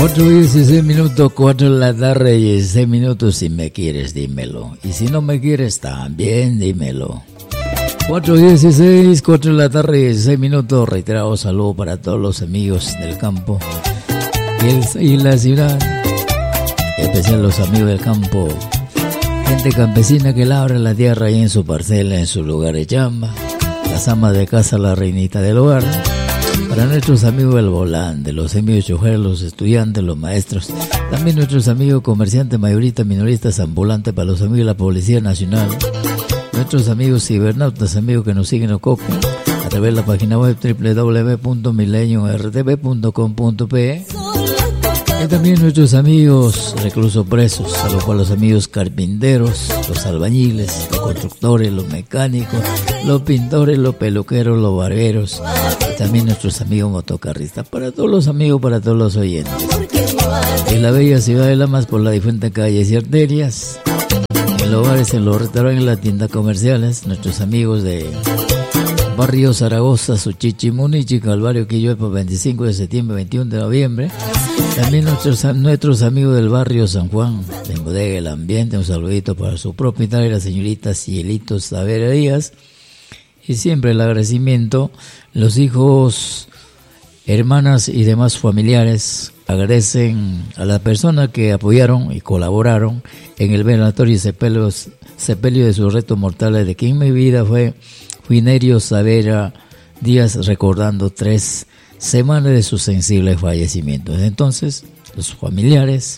4:16, 4 de la tarde, 16 minutos. Si me quieres, dímelo. Y si no me quieres, también dímelo. 4:16, 4 de la tarde, 16 minutos. Reiterado saludo para todos los amigos del campo y la ciudad. En especial los amigos del campo. Gente campesina que labra la tierra ahí en su parcela, en su lugar de chamba. Las amas de casa, la reinita del hogar. Para nuestros amigos del volante, los amigos choferes, los estudiantes, los maestros. También nuestros amigos comerciantes, mayoristas, minoristas, ambulantes. Para los amigos de la Policía Nacional. Nuestros amigos cibernautas, amigos que nos siguen o copian a través de la página web www.mileniortv.com.pe. Y también nuestros amigos reclusos presos, a los amigos carpinteros, los albañiles, los constructores, los mecánicos, los pintores, los peluqueros, los barberos, y también nuestros amigos motocarristas, para todos los amigos, para todos los oyentes. En la bella ciudad de Lamas, por las diferentes calles y arterias, en los bares, en los restaurantes, en las tiendas comerciales, nuestros amigos de Barrio Zaragoza, Suchichi, Munichi, Calvario, Quilloepa, 25 de septiembre, 21 de noviembre. También nuestros amigos del barrio San Juan, de Bodega El Ambiente, un saludito para su propietaria, la señorita Cielito Savera Díaz. Y siempre el agradecimiento, los hijos, hermanas y demás familiares agradecen a las personas que apoyaron y colaboraron en el velatorio y sepelio de sus restos mortales, de quien mi vida fue Finerio Savera Díaz, recordando 3 semanas de su sensible fallecimiento. Entonces, los familiares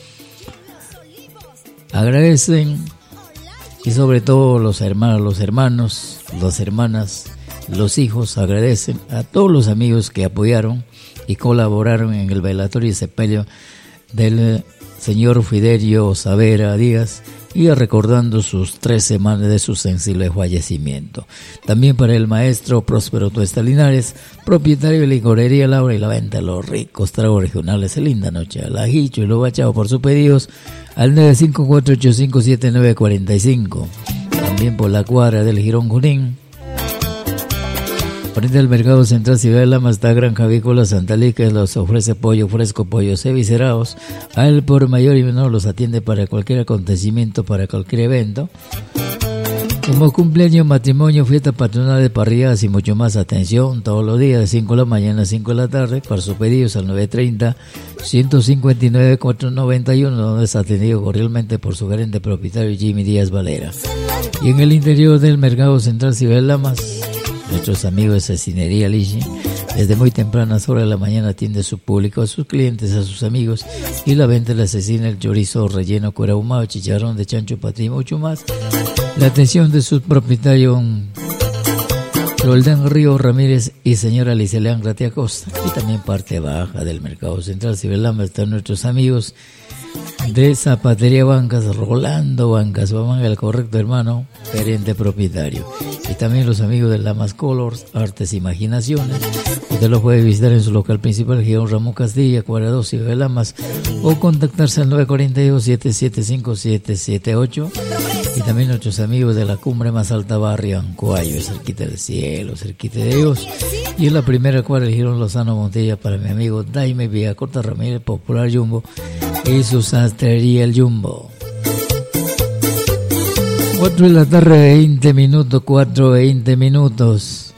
agradecen, y sobre todo los hermanos, las hermanas, los hijos agradecen a todos los amigos que apoyaron y colaboraron en el velatorio y sepelio del señor Fiderio Savera Díaz, y recordando sus 3 semanas de su sensible fallecimiento. También para el maestro Próspero Tuesta Linares, propietario de licorería Laura y la venta de los ricos tragos regionales. Linda noche al ajicho y lo bachao por sus pedidos al 954-857-945. También por la cuadra del Girón Junín. Frente al Mercado Central Ciudad de Lamas está Granja Avícola Santa Lí, que los ofrece pollo fresco, pollos eviscerados. Al por mayor y menor los atiende para cualquier acontecimiento, para cualquier evento, como cumpleaños, matrimonio, fiestas patronales, parrilladas y mucho más. Atención todos los días de 5 de la mañana a 5 de la tarde. Para sus pedidos al 930-159-491, donde es atendido cordialmente por su gerente propietario Jimmy Díaz Valera. Y en el interior del Mercado Central Ciudad de Lamas, nuestros amigos de Cecinería Lichi, desde muy tempranas horas de la mañana atiende a su público, a sus clientes, a sus amigos, y la venta de la cecina, el chorizo relleno, cuero ahumado, chicharrón de chancho, patria y mucho más. La atención de su propietario Roldán Río Ramírez y señora Liceleán Gratia Costa. Y también parte baja del Mercado Central Ciberlama están nuestros amigos de Zapatería Bancas, Rolando Bancas, Bamanga, el correcto hermano, gerente propietario. Y también los amigos de Lamas Colors, Artes e Imaginaciones. Usted los puede visitar en su local principal, Guión Ramón Castilla, cuadra 2, Ciudad de Lamas, o contactarse al 942-775-778. Y también nuestros amigos de la cumbre más alta, barrio Ancoayo, cerquita del cielo, cerquita de Dios. Y en la primera cuadra, el Girón Lozano Montilla, para mi amigo Daime Villacorta Ramírez, Popular Jumbo, y su sastrería El Jumbo. 4 de la tarde, 20 minutos, 4:20.